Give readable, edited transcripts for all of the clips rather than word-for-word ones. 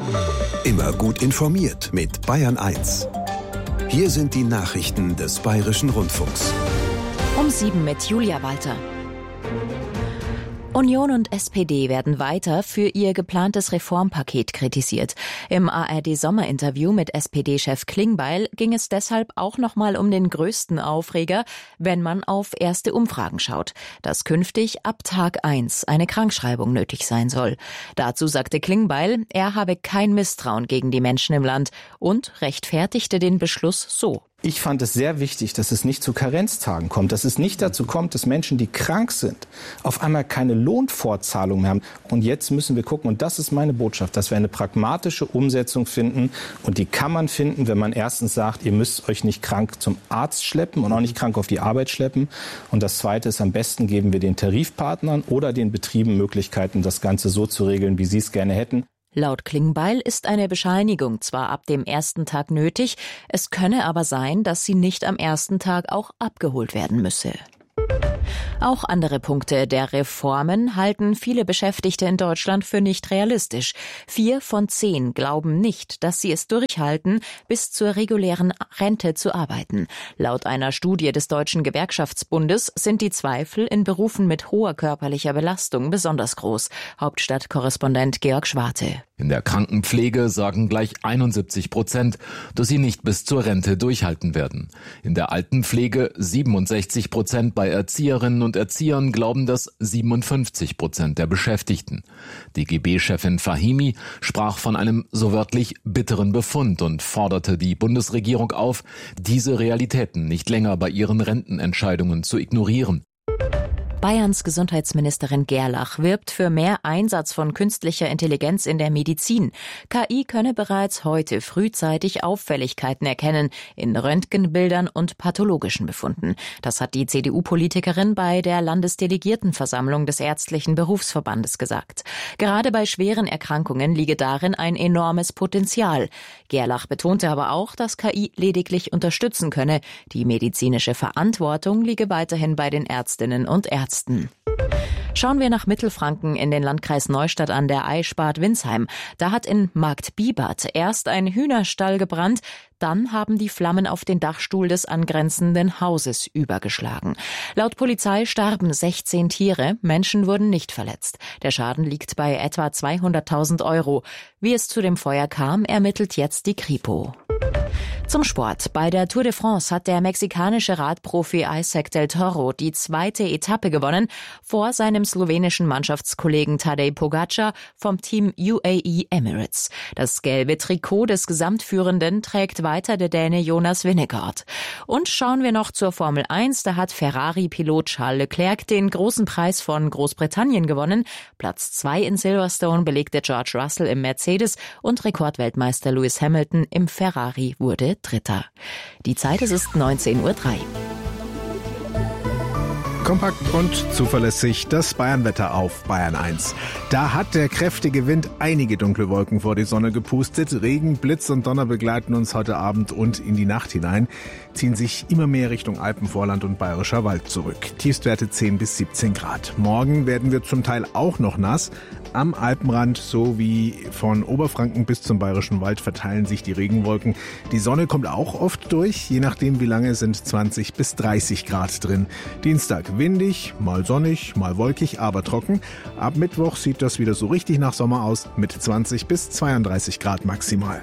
Immer gut informiert mit Bayern 1. Hier sind die Nachrichten des Bayerischen Rundfunks. Um 7 mit Julia Walter. Union und SPD werden weiter für ihr geplantes Reformpaket kritisiert. Im ARD-Sommerinterview mit SPD-Chef Klingbeil ging es deshalb auch nochmal um den größten Aufreger, wenn man auf erste Umfragen schaut, dass künftig ab Tag 1 eine Krankschreibung nötig sein soll. Dazu sagte Klingbeil, er habe kein Misstrauen gegen die Menschen im Land und rechtfertigte den Beschluss so. Ich fand es sehr wichtig, dass es nicht zu Karenztagen kommt, dass es nicht dazu kommt, dass Menschen, die krank sind, auf einmal keine Lohnfortzahlung mehr haben. Und jetzt müssen wir gucken, und das ist meine Botschaft, dass wir eine pragmatische Umsetzung finden. Und die kann man finden, wenn man erstens sagt, ihr müsst euch nicht krank zum Arzt schleppen und auch nicht krank auf die Arbeit schleppen. Und das Zweite ist, am besten geben wir den Tarifpartnern oder den Betrieben Möglichkeiten, das Ganze so zu regeln, wie sie es gerne hätten. Laut Klingbeil ist eine Bescheinigung zwar ab dem ersten Tag nötig, es könne aber sein, dass sie nicht am ersten Tag auch abgeholt werden müsse. Auch andere Punkte der Reformen halten viele Beschäftigte in Deutschland für nicht realistisch. 4 von 10 glauben nicht, dass sie es durchhalten, bis zur regulären Rente zu arbeiten. Laut einer Studie des Deutschen Gewerkschaftsbundes sind die Zweifel in Berufen mit hoher körperlicher Belastung besonders groß. Hauptstadtkorrespondent Georg Schwarte. In der Krankenpflege sagen gleich 71%, dass sie nicht bis zur Rente durchhalten werden. In der Altenpflege 67%, bei Erzieherinnen und Erziehern glauben das 57% der Beschäftigten. DGB-Chefin Fahimi sprach von einem so wörtlich bitteren Befund und forderte die Bundesregierung auf, diese Realitäten nicht länger bei ihren Rentenentscheidungen zu ignorieren. Bayerns Gesundheitsministerin Gerlach wirbt für mehr Einsatz von künstlicher Intelligenz in der Medizin. KI könne bereits heute frühzeitig Auffälligkeiten erkennen in Röntgenbildern und pathologischen Befunden. Das hat die CDU-Politikerin bei der Landesdelegiertenversammlung des Ärztlichen Berufsverbandes gesagt. Gerade bei schweren Erkrankungen liege darin ein enormes Potenzial. Gerlach betonte aber auch, dass KI lediglich unterstützen könne. Die medizinische Verantwortung liege weiterhin bei den Ärztinnen und Ärzten. Schauen wir nach Mittelfranken in den Landkreis Neustadt an der Aischbad-Winsheim. Da hat in Marktbibert erst ein Hühnerstall gebrannt, dann haben die Flammen auf den Dachstuhl des angrenzenden Hauses übergeschlagen. Laut Polizei starben 16 Tiere, Menschen wurden nicht verletzt. Der Schaden liegt bei etwa 200.000 €. Wie es zu dem Feuer kam, ermittelt jetzt die Kripo. Zum Sport. Bei der Tour de France hat der mexikanische Radprofi Isaac del Toro die 2. Etappe gewonnen, vor seinem slowenischen Mannschaftskollegen Tadej Pogačar vom Team UAE Emirates. Das gelbe Trikot des Gesamtführenden trägt weiter der Däne Jonas Vingegaard. Und schauen wir noch zur Formel 1. Da hat Ferrari-Pilot Charles Leclerc den großen Preis von Großbritannien gewonnen. Platz 2 in Silverstone belegte George Russell im Mercedes und Rekordweltmeister Lewis Hamilton im Ferrari wurde Dritter. Die Zeit, es ist 19:03 Uhr. Kompakt und zuverlässig das Bayernwetter auf Bayern 1. Da hat der kräftige Wind einige dunkle Wolken vor die Sonne gepustet. Regen, Blitz und Donner begleiten uns heute Abend und in die Nacht hinein, ziehen sich immer mehr Richtung Alpenvorland und Bayerischer Wald zurück. Tiefstwerte 10 bis 17 Grad. Morgen werden wir zum Teil auch noch nass. Am Alpenrand sowie von Oberfranken bis zum Bayerischen Wald verteilen sich die Regenwolken. Die Sonne kommt auch oft durch, je nachdem wie lange sind 20 bis 30 Grad drin. Dienstag windig, mal sonnig, mal wolkig, aber trocken. Ab Mittwoch sieht das wieder so richtig nach Sommer aus mit 20 bis 32 Grad maximal.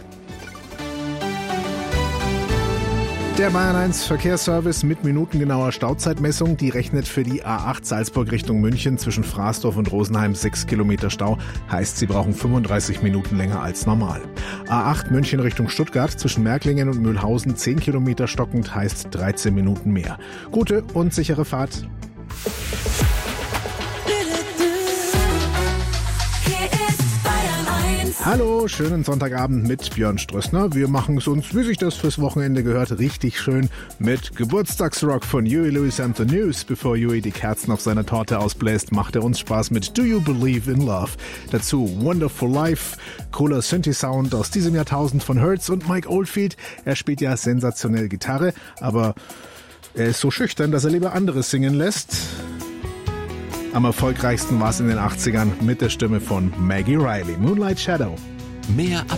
Der Bayern 1 Verkehrsservice mit minutengenauer Stauzeitmessung, die rechnet für die A8 Salzburg Richtung München zwischen Fraßdorf und Rosenheim 6 Kilometer Stau. Heißt, sie brauchen 35 Minuten länger als normal. A8 München Richtung Stuttgart zwischen Märklingen und Mühlhausen 10 Kilometer stockend, heißt 13 Minuten mehr. Gute und sichere Fahrt. Hallo, schönen Sonntagabend mit Björn Strössner. Wir machen es uns, wie sich das fürs Wochenende gehört, richtig schön mit Geburtstagsrock von Huey Lewis and the News. Bevor Huey die Kerzen auf seiner Torte ausbläst, macht er uns Spaß mit Do You Believe in Love? Dazu Wonderful Life, cooler Synthi-Sound aus diesem Jahrtausend von Hertz und Mike Oldfield. Er spielt ja sensationell Gitarre, aber er ist so schüchtern, dass er lieber anderes singen lässt. Am erfolgreichsten war es in den 80ern mit der Stimme von Maggie Riley. Moonlight Shadow. Mehr